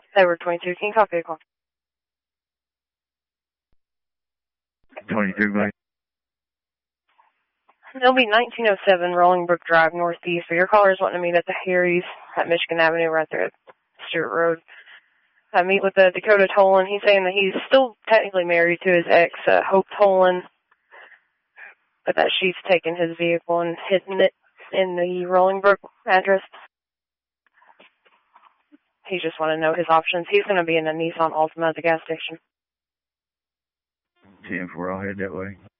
Edward 22, King Cock Vehicle. 22, buddy. It'll be 1907 Rolling Brook Drive, northeast. So your caller is wanting to meet at the Harry's at Michigan Avenue right there at Stewart Road. Meet with Dakota Tolan. He's saying that he's still technically married to his ex, Hope Tolan, but that she's taken his vehicle and hidden it in the Rolling Brook address. He just want to know his options. He's going to be in a Nissan Altima at the gas station. 10-4, I'll head that way.